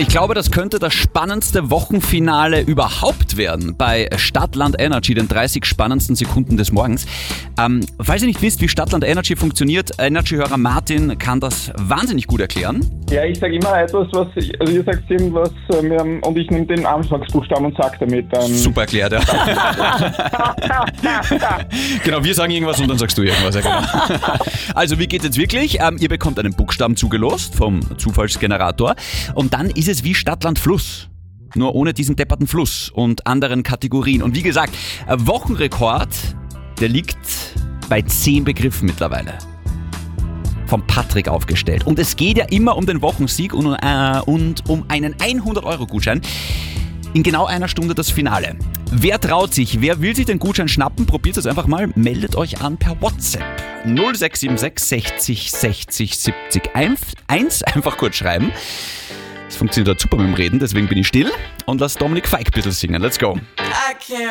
Ich glaube, das könnte das spannendste Wochenfinale überhaupt werden bei Stadtland Energy, den 30 spannendsten Sekunden des Morgens. Falls ihr nicht wisst, wie Stadtland Energy funktioniert, Energy-Hörer Martin kann das wahnsinnig gut erklären. Ja, ich sage immer etwas, also ihr sagt irgendwas und ich nehme den Anfangsbuchstaben und sage damit dann. Super erklärt, ja. Genau, wir sagen irgendwas und dann sagst du irgendwas. Ja, genau. Also, wie geht's jetzt wirklich? Ihr bekommt einen Buchstaben zugelost vom Zufallsgenerator und dann ist es wie Stadtland Fluss. Nur ohne diesen depperten Fluss und anderen Kategorien. Und wie gesagt, ein Wochenrekord, der liegt bei 10 Begriffen mittlerweile. Vom Patrick aufgestellt. Und es geht ja immer um den Wochensieg und um einen 100-Euro-Gutschein. In genau einer Stunde das Finale. Wer traut sich? Wer will sich den Gutschein schnappen? Probiert es einfach mal. Meldet euch an per WhatsApp. 0676 60 60 70 1. Einfach kurz schreiben. Das funktioniert halt super mit dem Reden, deswegen bin ich still und lass Dominik Feig ein bisschen singen. Let's go.